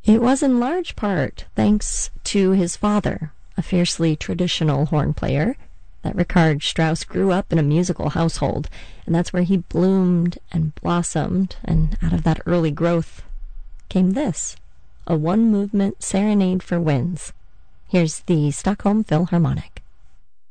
It was in large part thanks to his father, a fiercely traditional horn player, that Richard Strauss grew up in a musical household, and that's where he bloomed and blossomed, and out of that early growth came this, a one-movement serenade for winds. Here's the Stockholm Philharmonic.